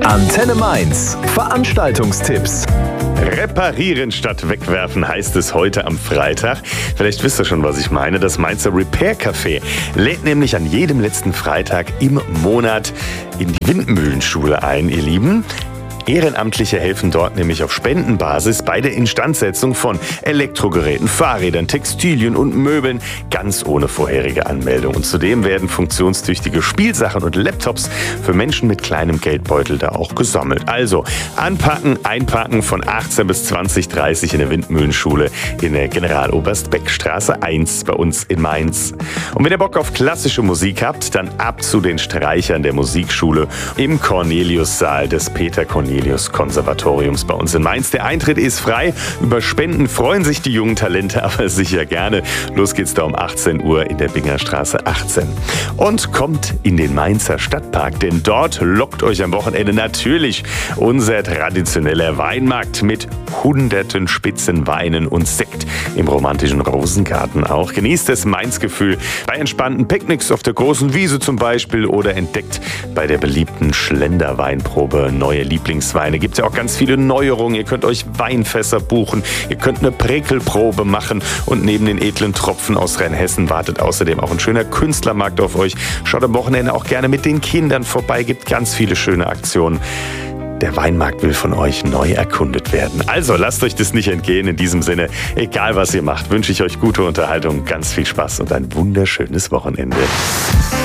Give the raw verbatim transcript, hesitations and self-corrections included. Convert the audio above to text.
Antenne Mainz. Veranstaltungstipps. Reparieren statt wegwerfen heißt es heute am Freitag. Vielleicht wisst ihr schon, was ich meine. Das Mainzer Repair Café lädt nämlich an jedem letzten Freitag im Monat in die Windmühlenschule ein, ihr Lieben. Ehrenamtliche helfen dort nämlich auf Spendenbasis bei der Instandsetzung von Elektrogeräten, Fahrrädern, Textilien und Möbeln, ganz ohne vorherige Anmeldung. Und zudem werden funktionstüchtige Spielsachen und Laptops für Menschen mit kleinem Geldbeutel da auch gesammelt. Also anpacken, einpacken von achtzehn bis zwanzig Uhr dreißig in der Windmühlenschule in der Generaloberst-Beck-Straße eins bei uns in Mainz. Und wenn ihr Bock auf klassische Musik habt, dann ab zu den Streichern der Musikschule im Cornelius-Saal des Peter Cornelius Konservatoriums bei uns in Mainz. Der Eintritt ist frei. Über Spenden freuen sich die jungen Talente aber sicher gerne. Los geht's da um achtzehn Uhr in der Bingerstraße achtzehn. Und kommt in den Mainzer Stadtpark, denn dort lockt euch am Wochenende natürlich unser traditioneller Weinmarkt mit hunderten Spitzenweinen und Sekt im romantischen Rosengarten auch. Genießt das Mainz-Gefühl bei entspannten Picknicks auf der großen Wiese zum Beispiel oder entdeckt bei der beliebten Schlenderweinprobe neue Lieblingsweine. Gibt ja auch ganz viele Neuerungen. Ihr könnt euch Weinfässer buchen, ihr könnt eine Präkelprobe machen und neben den edlen Tropfen aus Rheinhessen wartet außerdem auch ein schöner Künstlermarkt auf euch. Schaut am Wochenende auch gerne mit den Kindern vorbei, gibt ganz viele schöne Aktionen. Der Weinmarkt will von euch neu erkundet werden. Also lasst euch das nicht entgehen. In diesem Sinne, egal was ihr macht, wünsche ich euch gute Unterhaltung, ganz viel Spaß und ein wunderschönes Wochenende.